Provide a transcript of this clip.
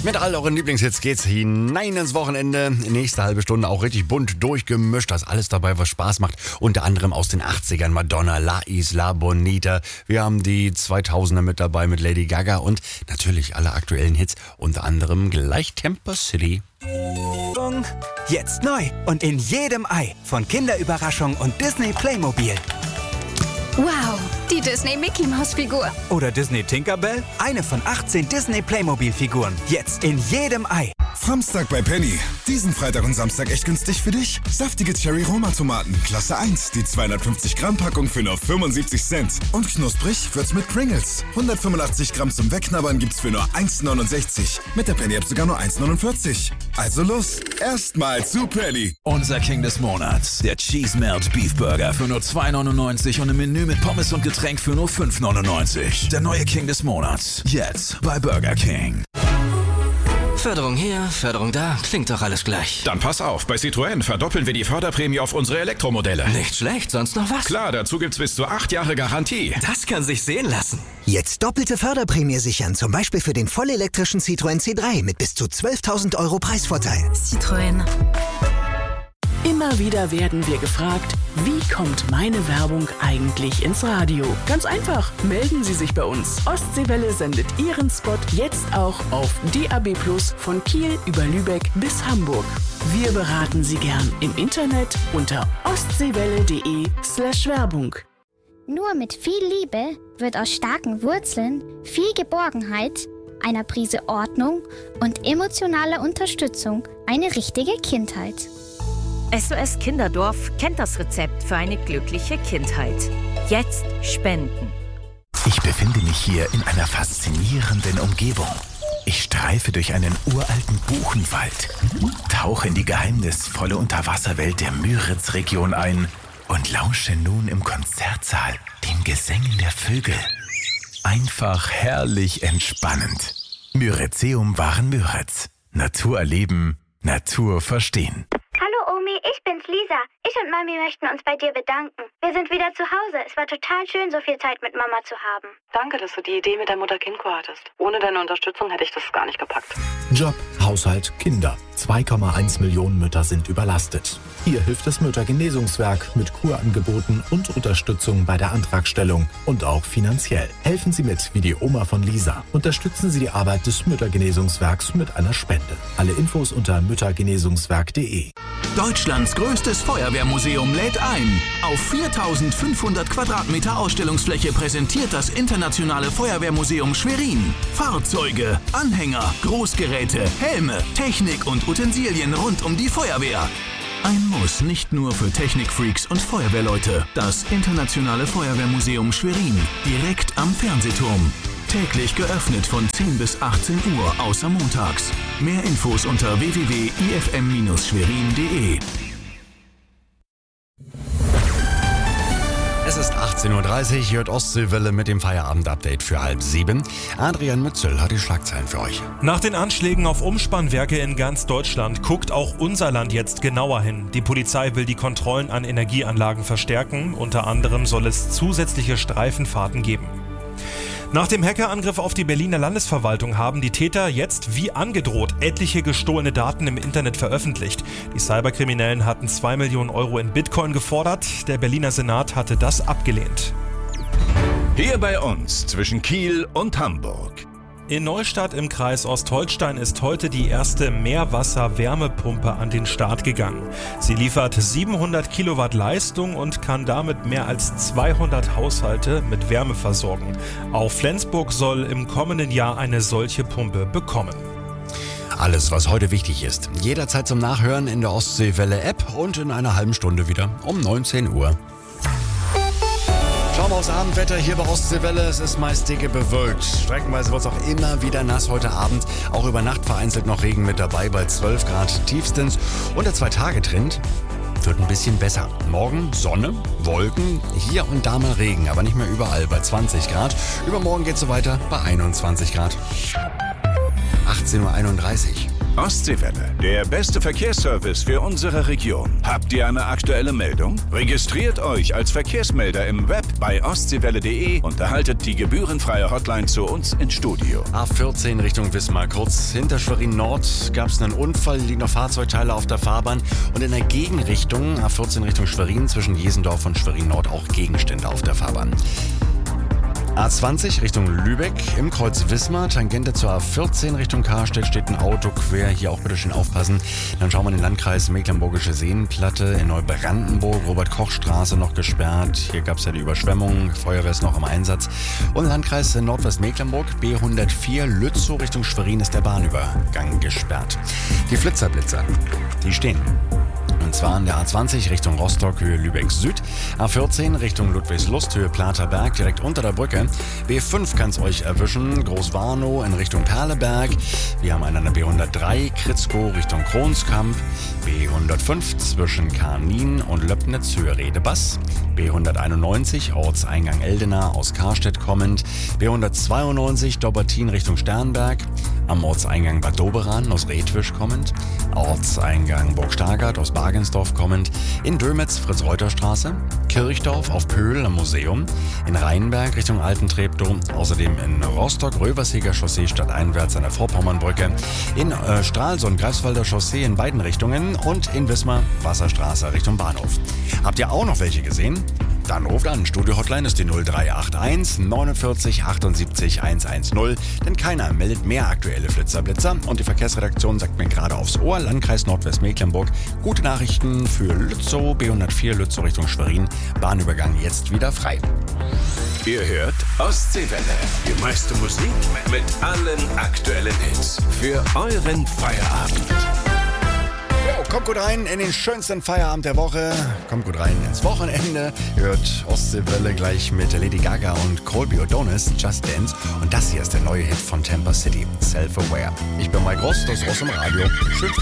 Mit all euren Lieblingshits geht's hinein ins Wochenende. Nächste halbe Stunde auch richtig bunt durchgemischt. Da ist alles dabei, was Spaß macht. Unter anderem aus den 80ern Madonna, La Isla Bonita. Wir haben die 2000er mit dabei mit Lady Gaga und natürlich alle aktuellen Hits. Unter anderem gleich Temper City. Jetzt neu und in jedem Ei von Kinderüberraschung und Disney Playmobil. Wow, die Disney Mickey Maus Figur. Oder Disney Tinkerbell, eine von 18 Disney Playmobil Figuren. Jetzt in jedem Ei. Samstag bei Penny. Diesen Freitag und Samstag echt günstig für dich. Saftige Cherry-Roma-Tomaten, Klasse 1. Die 250 Gramm Packung für nur 75 Cent. Und knusprig wird's mit Pringles. 185 Gramm zum Wegknabbern gibt's für nur 1,69. Mit der Penny-App sogar nur 1,49. Also los, erstmal zu Penny. Unser King des Monats, der Cheese Melt Beef Burger für nur 2,99 und im Menü mit Pommes und Getränk für nur 5,99. Der neue King des Monats, jetzt bei Burger King. Förderung hier, Förderung da, klingt doch alles gleich. Dann pass auf, bei Citroën verdoppeln wir die Förderprämie auf unsere Elektromodelle. Nicht schlecht, sonst noch was? Klar, dazu gibt's bis zu 8 Jahre Garantie. Das kann sich sehen lassen. Jetzt doppelte Förderprämie sichern, zum Beispiel für den vollelektrischen Citroën C3 mit bis zu 12.000 € Preisvorteil. Citroën. Immer wieder werden wir gefragt, wie kommt meine Werbung eigentlich ins Radio? Ganz einfach, melden Sie sich bei uns. Ostseewelle sendet Ihren Spot jetzt auch auf DAB+ von Kiel über Lübeck bis Hamburg. Wir beraten Sie gern im Internet unter ostseewelle.de/Werbung. Nur mit viel Liebe wird aus starken Wurzeln viel Geborgenheit, einer Prise Ordnung und emotionaler Unterstützung eine richtige Kindheit. SOS Kinderdorf kennt das Rezept für eine glückliche Kindheit. Jetzt spenden. Ich befinde mich hier in einer faszinierenden Umgebung. Ich streife durch einen uralten Buchenwald, tauche in die geheimnisvolle Unterwasserwelt der Müritz-Region ein und lausche nun im Konzertsaal den Gesängen der Vögel. Einfach herrlich entspannend. Müritzeum waren Müritz. Natur erleben, Natur verstehen. Hallo Omi, ich bin's Lisa. Ich und Mami möchten uns bei dir bedanken. Wir sind wieder zu Hause. Es war total schön, so viel Zeit mit Mama zu haben. Danke, dass du die Idee mit der Mutter-Kind-Kur hattest. Ohne deine Unterstützung hätte ich das gar nicht gepackt. Job, Haushalt, Kinder. 2,1 Millionen Mütter sind überlastet. Hier hilft das Müttergenesungswerk mit Kurangeboten und Unterstützung bei der Antragstellung und auch finanziell. Helfen Sie mit, wie die Oma von Lisa. Unterstützen Sie die Arbeit des Müttergenesungswerks mit einer Spende. Alle Infos unter müttergenesungswerk.de. Deutschlands größtes Feuerwehrmuseum lädt ein. Auf 4.500 Quadratmeter Ausstellungsfläche präsentiert das Internationale Feuerwehrmuseum Schwerin Fahrzeuge, Anhänger, Großgeräte, Helme, Technik und Utensilien rund um die Feuerwehr. Ein Muss nicht nur für Technikfreaks und Feuerwehrleute. Das Internationale Feuerwehrmuseum Schwerin, direkt am Fernsehturm. Täglich geöffnet von 10 bis 18 Uhr, außer montags. Mehr Infos unter www.ifm-schwerin.de. Es ist 18.30 Uhr, hört Ostseewelle mit dem Feierabend-Update für 6:30. Adrian Mützel hat die Schlagzeilen für euch. Nach den Anschlägen auf Umspannwerke in ganz Deutschland guckt auch unser Land jetzt genauer hin. Die Polizei will die Kontrollen an Energieanlagen verstärken. Unter anderem soll es zusätzliche Streifenfahrten geben. Nach dem Hackerangriff auf die Berliner Landesverwaltung haben die Täter jetzt, wie angedroht, etliche gestohlene Daten im Internet veröffentlicht. Die Cyberkriminellen hatten 2 Millionen € in Bitcoin gefordert. Der Berliner Senat hatte das abgelehnt. Hier bei uns zwischen Kiel und Hamburg. In Neustadt im Kreis Ostholstein ist heute die erste Meerwasser-Wärmepumpe an den Start gegangen. Sie liefert 700 Kilowatt Leistung und kann damit mehr als 200 Haushalte mit Wärme versorgen. Auch Flensburg soll im kommenden Jahr eine solche Pumpe bekommen. Alles, was heute wichtig ist, jederzeit zum Nachhören in der Ostseewelle-App und in einer halben Stunde wieder um 19 Uhr. Schauen wir aufs Abendwetter hier bei Ostseewelle. Es ist meist dicke bewölkt. Streckenweise wird es auch immer wieder nass heute Abend. Auch über Nacht vereinzelt noch Regen mit dabei bei 12 Grad tiefstens. Und der 2-Tage-Trend wird ein bisschen besser. Morgen Sonne, Wolken, hier und da mal Regen, aber nicht mehr überall bei 20 Grad. Übermorgen geht es so weiter bei 21 Grad. 18.31 Uhr. Ostseewelle, der beste Verkehrsservice für unsere Region. Habt ihr eine aktuelle Meldung? Registriert euch als Verkehrsmelder im Web bei ostseewelle.de und erhaltet die gebührenfreie Hotline zu uns ins Studio. A14 Richtung Wismar. Kurz hinter Schwerin Nord gab es einen Unfall, liegen noch Fahrzeugteile auf der Fahrbahn. Und in der Gegenrichtung, A14 Richtung Schwerin, zwischen Jesendorf und Schwerin Nord auch Gegenstände auf der Fahrbahn. A20 Richtung Lübeck, im Kreuz Wismar, Tangente zur A14 Richtung Karstedt steht ein Auto quer, hier auch bitte schön aufpassen. Dann schauen wir in den Landkreis Mecklenburgische Seenplatte, in Neubrandenburg, Robert-Koch-Straße noch gesperrt, hier gab es ja die Überschwemmung, Feuerwehr ist noch im Einsatz. Und Landkreis Nordwestmecklenburg, B104 Lützow Richtung Schwerin ist der Bahnübergang gesperrt. Die Flitzerblitzer, die stehen. Und zwar an der A20 Richtung Rostock, Höhe Lübeck Süd. A14 Richtung Ludwigslust, Höhe Platerberg, direkt unter der Brücke. B5 kann es euch erwischen, Großwarnow in Richtung Perleberg. Wir haben einen an der B103 Kritzkow Richtung Kronskamp. B105 zwischen Karnin und Löbnitz, Höhe Redebass. B191 Ortseingang Eldena aus Karstedt kommend. B192 Dobbertin Richtung Sternberg. Am Ortseingang Bad Doberan aus Redwisch kommend. Ortseingang Burg Stargard aus Bagensdorf kommend. In Dömitz Fritz-Reuter-Straße. Kirchdorf auf Pöhl am Museum. In Rheinberg Richtung Altentreptow. Außerdem in Rostock Röverseger Chaussee stadteinwärts an der Vorpommernbrücke. In Stralsund Greifswalder Chaussee in beiden Richtungen. Und in Wismar Wasserstraße Richtung Bahnhof. Habt ihr auch noch welche gesehen? Dann ruft an. Studio-Hotline ist die 0381 49 78 110. Denn keiner meldet mehr aktuelle Flitzerblitzer. Und die Verkehrsredaktion sagt mir gerade aufs Ohr, Landkreis Nordwestmecklenburg, gute Nachrichten für Lützow, B104 Lützow Richtung Schwerin. Bahnübergang jetzt wieder frei. Ihr hört Ostseewelle. Die meiste Musik mit allen aktuellen Hits. Für euren Feierabend. Kommt gut rein in den schönsten Feierabend der Woche. Kommt gut rein ins Wochenende. Ihr hört Ostseewelle gleich mit Lady Gaga und Colby O'Donis, Just Dance. Und das hier ist der neue Hit von Tampa City, Self-Aware. Ich bin Mike Ross, das Ross im Radio. Schön.